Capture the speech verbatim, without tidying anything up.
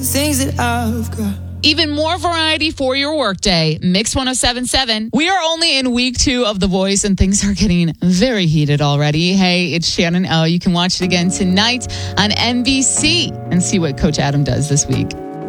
Things that I've got. Even more variety for your workday. Mix one oh seven point seven. We are only in week two of The Voice, and things are getting very heated already. Hey, it's Shannon O. You can watch it again tonight on N B C and see what Coach Adam does this week.